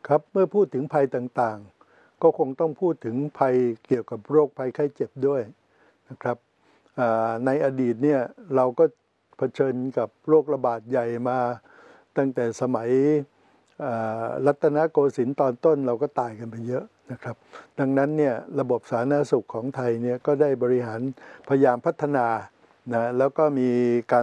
ครับเมื่อพูดถึงภัยต่างๆก็คงต้องพูดถึงภัยเกี่ยวกับโรคภัยไข้เจ็บด้วยนะครับในอดีตเนี่ยเราก็เผชิญกับโรคระบาดใหญ่มาตั้งแต่สมัยรัตนโกสินทร์ตอนต้นเราก็ตายกันไปเยอะนะครับดังนั้นเนี่ยระบบสาธารณสุขของไทยเนี่ยก็ได้บริหารพยายามพัฒนานะแล้วก็มีการ